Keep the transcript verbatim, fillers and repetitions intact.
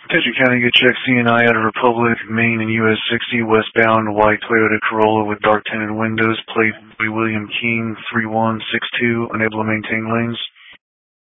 Attention County, good check C and I out of Republic, Maine and U S sixty, westbound, white Toyota Corolla with dark tinted windows, plate William King, three one six two, unable to maintain lanes.